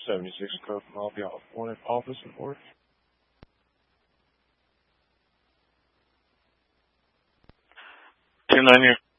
76 code from all the wanted office and order. 10-9 here.